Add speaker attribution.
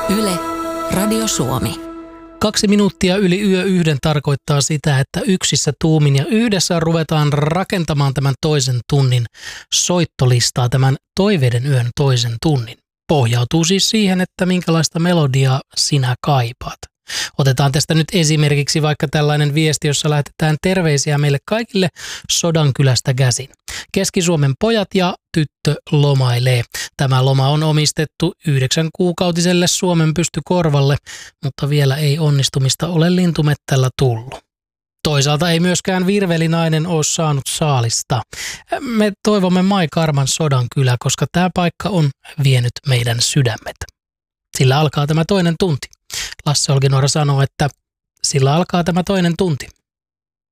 Speaker 1: Yle, Radio Suomi.
Speaker 2: 2 minuuttia yli yö 1 tarkoittaa sitä, että yksissä tuumin ja yhdessä ruvetaan rakentamaan tämän toisen tunnin soittolistaa, tämän toiveiden yön toisen tunnin. Pohjautuu siis siihen, että minkälaista melodiaa sinä kaipaat. Otetaan tästä nyt esimerkiksi vaikka tällainen viesti, jossa lähetetään terveisiä meille kaikille Sodankylästä käsin. Keski-Suomen pojat ja tyttö lomailee. Tämä loma on omistettu 9-kuukautiselle Suomen pystykorvalle, mutta vielä ei onnistumista ole lintumettällä tullut. Toisaalta ei myöskään virvelinainen ole saanut saalista. Me toivomme Mai Karman Sodankylä, koska tämä paikka on vienyt meidän sydämet. Sillä alkaa tämä toinen tunti. Lasse Olkinuora sanoo, että sillä alkaa tämä toinen tunti.